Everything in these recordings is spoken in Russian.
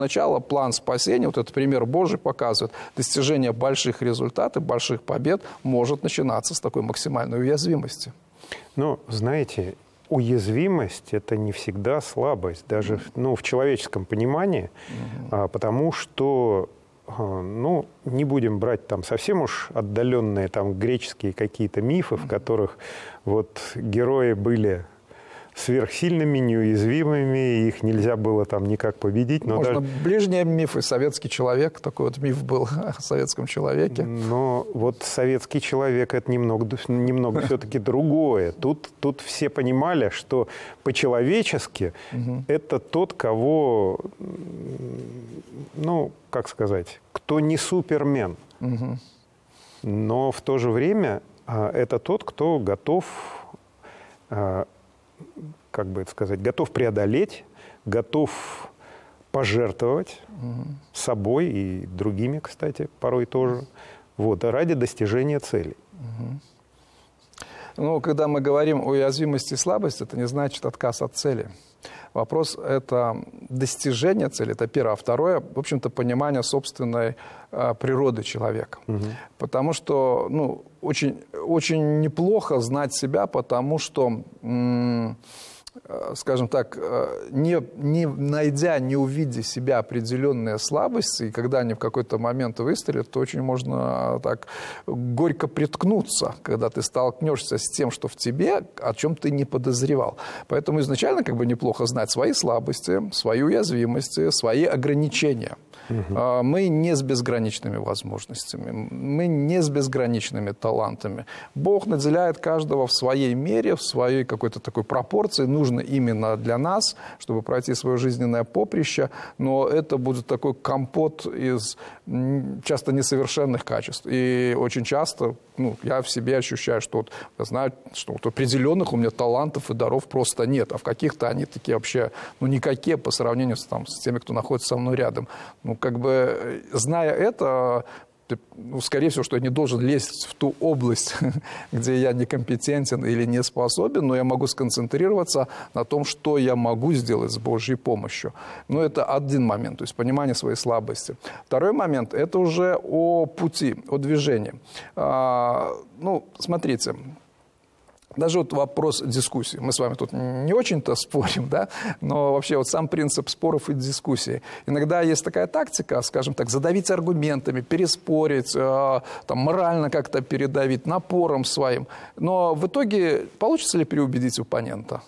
Сначала план спасения, вот этот пример Божий показывает, достижение больших результатов, больших побед может начинаться с такой максимальной уязвимости. Ну, знаете, уязвимость – это не всегда слабость, даже в человеческом понимании, потому что, не будем брать там совсем уж отдаленные там греческие какие-то мифы, в которых вот герои были сверхсильными, неуязвимыми, их нельзя было там никак победить. Но можно ближние мифы, советский человек, такой вот миф был о советском человеке. Но вот советский человек – это немного все-таки другое. Тут все понимали, что по-человечески это тот, кого, как сказать, кто не супермен. Но в то же время это тот, кто готов... как бы это сказать, готов преодолеть, готов пожертвовать собой и другими, кстати, порой тоже, ради достижения целей. Когда мы говорим о уязвимости и слабости, это не значит отказ от цели. Вопрос – это достижение цели, это первое. А второе, в общем-то, понимание собственной природы человека. Потому что, очень, очень неплохо знать себя, потому что, скажем так, не найдя, не увидя себя определенные слабости, и когда они в какой-то момент выстрелят, то очень можно так горько приткнуться, когда ты столкнешься с тем, что в тебе, о чем ты не подозревал. Поэтому изначально неплохо знать свои слабости, свои уязвимости, свои ограничения. Мы не с безграничными возможностями, мы не с безграничными талантами. Бог наделяет каждого в своей мере, в своей какой-то такой пропорции, нужно именно для нас, чтобы пройти свое жизненное поприще, но это будет такой компот из часто несовершенных качеств. И очень часто я в себе ощущаю, что я знаю, что определенных у меня талантов и даров просто нет, а в каких-то они такие вообще никакие по сравнению с теми, кто находится со мной рядом. Зная это, скорее всего, что я не должен лезть в ту область, где я некомпетентен или не способен, но я могу сконцентрироваться на том, что я могу сделать с Божьей помощью. Это один момент, то есть понимание своей слабости. Второй момент – это уже о пути, о движении. Смотрите. Даже вопрос дискуссии. Мы с вами тут не очень-то спорим, да? Но вообще сам принцип споров и дискуссий. Иногда есть такая тактика, скажем так, задавить аргументами, переспорить, морально как-то передавить, напором своим. Но в итоге получится ли переубедить оппонента?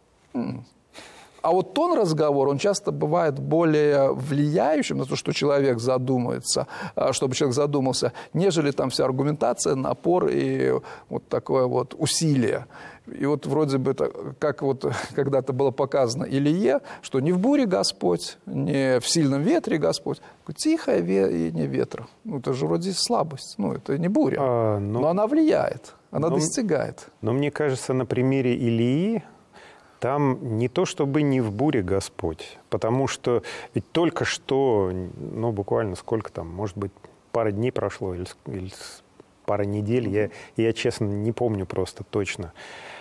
А тон разговора, он часто бывает более влияющим на то, что человек задумается, чтобы человек задумался, нежели там вся аргументация, напор и такое усилие. И вроде бы, как когда-то было показано Илие, что не в буре Господь, не в сильном ветре Господь, тихое веяние ветра. Это же вроде слабость, это не буря, но она влияет, она достигает. Но мне кажется, на примере Илии, там не то чтобы не в буре Господь, потому что ведь только что, буквально сколько там, может быть, пара дней прошло или пара недель, я честно не помню просто точно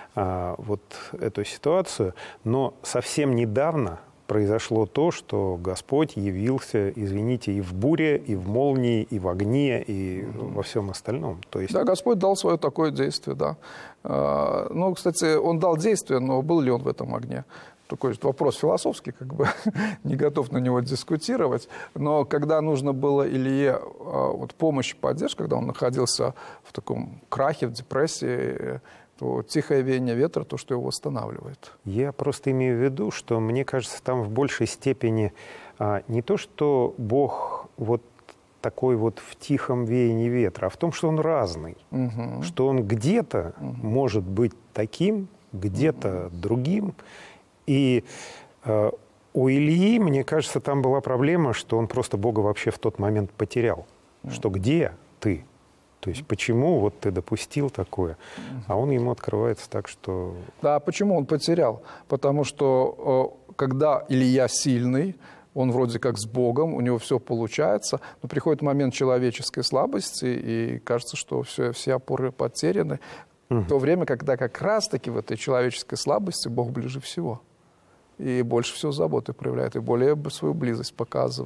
эту ситуацию, но совсем недавно произошло то, что Господь явился, извините, и в буре, и в молнии, и в огне, и во всем остальном. То есть... Да, Господь дал свое такое действие, да. Кстати, Он дал действие, но был ли Он в этом огне? Такой вопрос философский, не готов на него дискутировать. Но когда нужно было Илие помощь и поддержка, когда он находился в таком крахе, в депрессии, то тихое веяние ветра, то, что его восстанавливает. Я просто имею в виду, что, мне кажется, там в большей степени не то, что Бог такой в тихом веянии ветра, а в том, что Он разный. Что Он где-то может быть таким, где-то другим. И у Илии, мне кажется, там была проблема, что он просто Бога вообще в тот момент потерял. Что где ты? То есть почему ты допустил такое? А он ему открывается так, что... Да, почему он потерял? Потому что когда Илия сильный, он вроде как с Богом, у него все получается, но приходит момент человеческой слабости, и кажется, что все опоры потеряны. В то время, когда как раз-таки в этой человеческой слабости Бог ближе всего. И больше всего заботы проявляет, и более свою близость показывает.